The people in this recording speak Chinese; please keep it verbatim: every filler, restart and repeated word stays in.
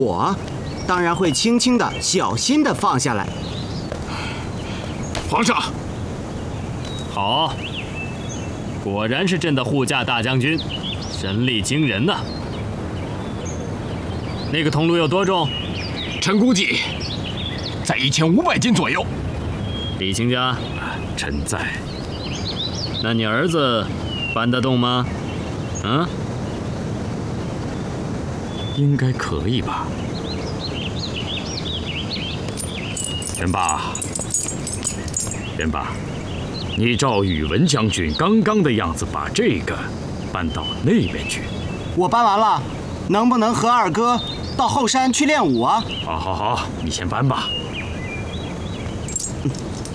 我当然会轻轻的、小心的放下来。 皇上， 好，果然是朕的护驾大将军，神力惊人呐！那个铜炉有多重？ 臣估计在一千五百斤左右。 李卿家， 臣在。 那你儿子搬得动吗？嗯？ 应该可以吧。元霸，元霸，你照宇文将军刚刚的样子，把这个搬到那边去。 我搬完了，能不能和二哥到后山去练武啊？ 好，好，好，你先搬吧。